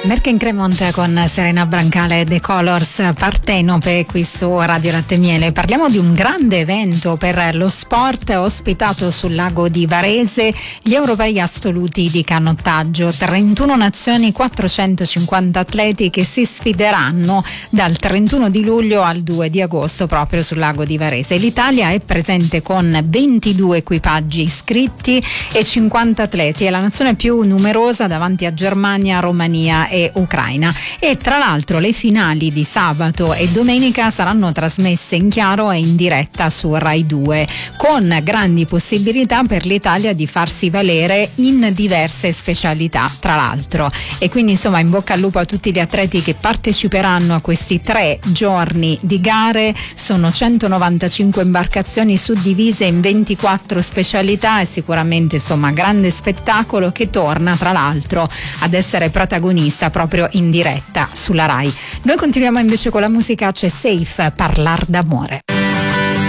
Merck Cremont con Serena Brancale e The Colors, Partenope qui su Radio Latte Miele. Parliamo di un grande evento per lo sport ospitato sul lago di Varese, gli europei assoluti di canottaggio. 31 nazioni, 450 atleti che si sfideranno dal 31 di luglio al 2 di agosto proprio sul lago di Varese. L'Italia è presente con 22 equipaggi iscritti e 50 atleti, è la nazione più numerosa davanti a Germania, Romania e Ucraina. E tra l'altro le finali di sabato e domenica saranno trasmesse in chiaro e in diretta su Rai 2, con grandi possibilità per l'Italia di farsi valere in diverse specialità tra l'altro. E quindi insomma in bocca al lupo a tutti gli atleti che parteciperanno a questi 3 giorni di gare. Sono 195 imbarcazioni suddivise in 24 specialità e sicuramente insomma grande spettacolo che torna tra l'altro ad essere protagonista proprio in diretta sulla Rai. Noi continuiamo invece con la musica, c'è Safe, Parlar d'amore.